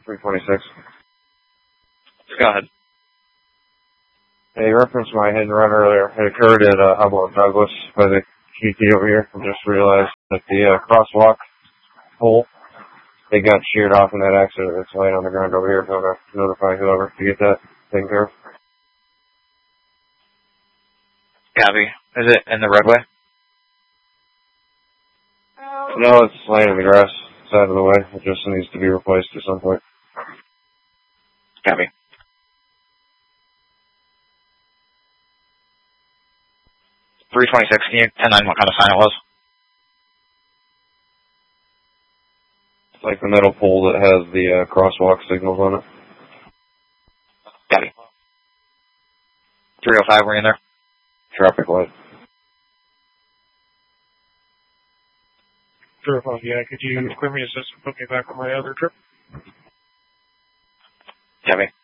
326. Go ahead. Hey, you referenced my hit and run earlier. It occurred at Humboldt Douglas by the QT over here. I just realized that the crosswalk pole, they got sheared off in that accident. It's laying on the ground over here. So I'm going to notify whoever to get that taken care of. Copy. Is it in the roadway? No, it's laying in the grass. It's out of the way. It just needs to be replaced at some point. Copy. .326, can you 10-9 what kind of sign it was? It's like the metal pole that has the crosswalk signals on it. Copy. 305, were you in there? Traffic light. 305, yeah, could you clear me a system, put me back on my other trip? Copy.